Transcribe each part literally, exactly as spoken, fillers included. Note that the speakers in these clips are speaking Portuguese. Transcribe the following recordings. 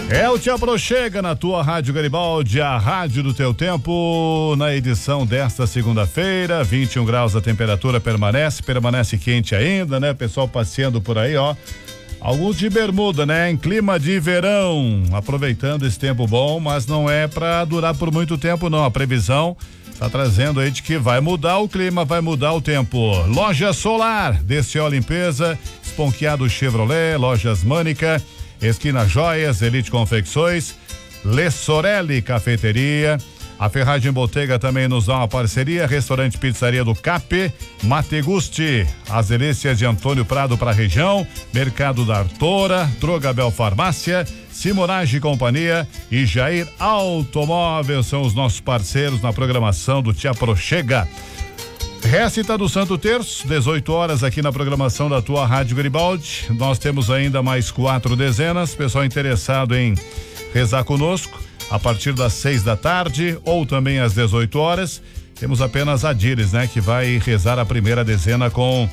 É o Te Aproxega na tua Rádio Garibaldi, a rádio do teu tempo, na edição desta segunda-feira, vinte e um graus a temperatura permanece, permanece quente ainda, né? Pessoal passeando por aí, ó. Alguns de bermuda, né? Em clima de verão, aproveitando esse tempo bom, mas não é pra durar por muito tempo não, a previsão tá trazendo aí de que vai mudar o clima, vai mudar o tempo. Loja Solar, D C O Limpeza, Esponqueado Chevrolet, Lojas Mânica, Esquina Joias, Elite Confecções, Lessorelli Cafeteria, a Ferragem Bottega também nos dá uma parceria, Restaurante Pizzaria do Cap, Mategusti, as delícias de Antônio Prado para a região, Mercado da Artora, Drogabel Farmácia, Simonage Companhia e Jair Automóvel são os nossos parceiros na programação do Te Aproxega. Récita do Santo Terço, dezoito horas aqui na programação da tua Rádio Garibaldi. Nós temos ainda mais quatro dezenas. Pessoal interessado em rezar conosco, a partir das seis da tarde ou também às dezoito horas. Temos apenas a Dires, né? Que vai rezar a primeira dezena com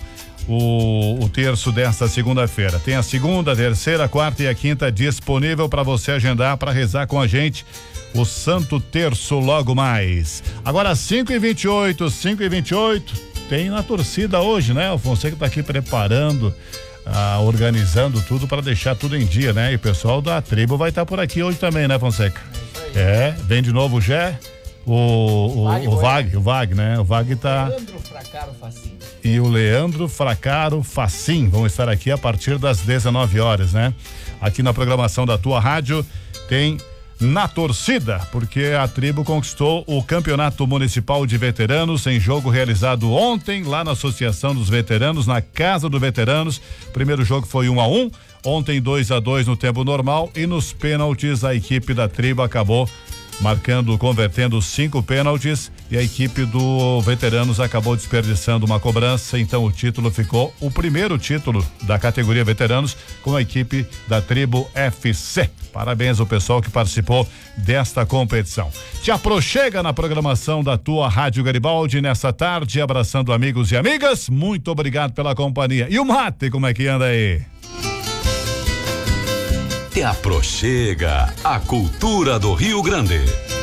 o, o terço desta segunda-feira. Tem a segunda, a terceira, a quarta e a quinta disponível para você agendar para rezar com a gente. O Santo Terço logo mais. Agora cinco e vinte e oito, cinco e vinte e oito, tem na torcida hoje, né? O Fonseca tá aqui preparando, ah, organizando tudo para deixar tudo em dia, né? E o pessoal da tribo vai estar tá por aqui hoje também, né, Fonseca? É, vem de novo o Gé, o, o, o, o Vag, o Vag, né? O Vag tá... Leandro Fracaro Facim. E o Leandro Fracaro Facim vão estar aqui a partir das dezenove horas, né? Aqui na programação da tua rádio tem Na Torcida, porque a tribo conquistou o Campeonato Municipal de Veteranos em jogo realizado ontem lá na Associação dos Veteranos, na Casa dos Veteranos. O primeiro jogo foi um a um, ontem dois a dois no tempo normal e nos pênaltis a equipe da tribo acabou marcando, convertendo cinco pênaltis e a equipe do Veteranos acabou desperdiçando uma cobrança, então o título ficou o primeiro título da categoria Veteranos com a equipe da tribo F C. Parabéns ao pessoal que participou desta competição. Te Aproxega na programação da tua Rádio Garibaldi nessa tarde, abraçando amigos e amigas. Muito obrigado pela companhia. E o mate, como é que anda aí? Te Aproxega, a cultura do Rio Grande.